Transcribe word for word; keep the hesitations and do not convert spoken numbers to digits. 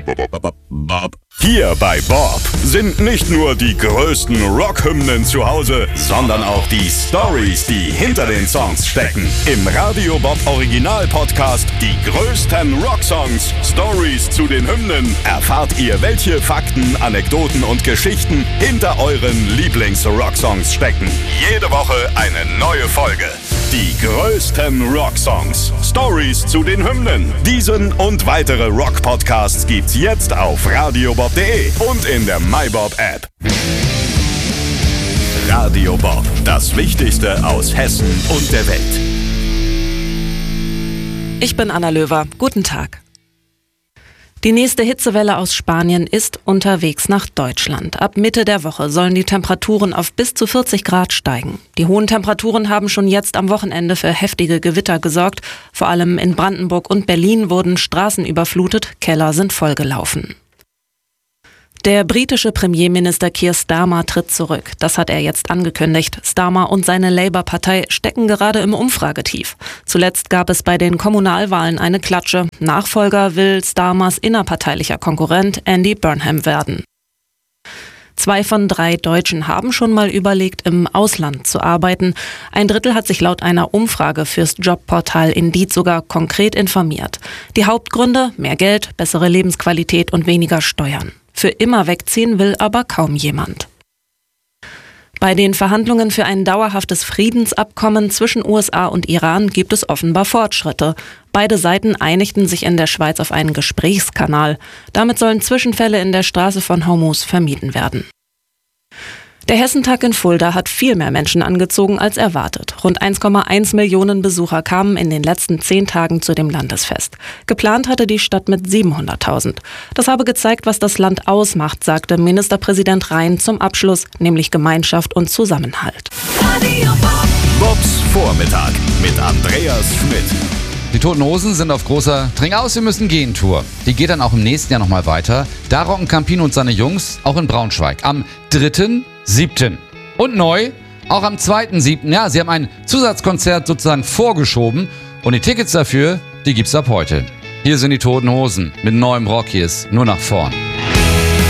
Bob. Hier bei Bob sind nicht nur die größten Rockhymnen zu Hause, sondern auch die Storys, die hinter den Songs stecken. Im Radio Bob Original Podcast Die größten Rocksongs, Stories zu den Hymnen, erfahrt ihr, welche Fakten, Anekdoten und Geschichten hinter euren Lieblings-Rocksongs stecken. Jede Woche eine neue Folge. Die größten Rocksongs, Stories zu den Hymnen. Diesen und weitere Rock-Podcasts gibt's jetzt auf radiobob punkt de und in der MyBob-App. Radio Bob, das Wichtigste aus Hessen und der Welt. Ich bin Anna Löwer. Guten Tag. Die nächste Hitzewelle aus Spanien ist unterwegs nach Deutschland. Ab Mitte der Woche sollen die Temperaturen auf bis zu vierzig Grad steigen. Die hohen Temperaturen haben schon jetzt am Wochenende für heftige Gewitter gesorgt. Vor allem in Brandenburg und Berlin wurden Straßen überflutet, Keller sind vollgelaufen. Der britische Premierminister Keir Starmer tritt zurück. Das hat er jetzt angekündigt. Starmer und seine Labour-Partei stecken gerade im Umfragetief. Zuletzt gab es bei den Kommunalwahlen eine Klatsche. Nachfolger will Starmers innerparteilicher Konkurrent Andy Burnham werden. Zwei von drei Deutschen haben schon mal überlegt, im Ausland zu arbeiten. Ein Drittel hat sich laut einer Umfrage fürs Jobportal Indeed sogar konkret informiert. Die Hauptgründe: mehr Geld, bessere Lebensqualität und weniger Steuern. Für immer wegziehen will aber kaum jemand. Bei den Verhandlungen für ein dauerhaftes Friedensabkommen zwischen U S A und Iran gibt es offenbar Fortschritte. Beide Seiten einigten sich in der Schweiz auf einen Gesprächskanal. Damit sollen Zwischenfälle in der Straße von Hormuz vermieden werden. Der Hessentag in Fulda hat viel mehr Menschen angezogen als erwartet. Rund eins Komma eins Millionen Besucher kamen in den letzten zehn Tagen zu dem Landesfest. Geplant hatte die Stadt mit siebenhunderttausend. Das habe gezeigt, was das Land ausmacht, sagte Ministerpräsident Rhein zum Abschluss, nämlich Gemeinschaft und Zusammenhalt. Bobs Vormittag mit Andreas Schmidt. Die Toten Hosen sind auf großer Trink aus, wir müssen gehen Tour. Die geht dann auch im nächsten Jahr nochmal weiter. Da rocken Campino und seine Jungs auch in Braunschweig am dritten siebten Und neu, auch am zweiten siebten Ja, sie haben ein Zusatzkonzert sozusagen vorgeschoben und die Tickets dafür, die gibt's ab heute. Hier sind die Toten Hosen mit neuem Rock, hier ist nur nach vorn.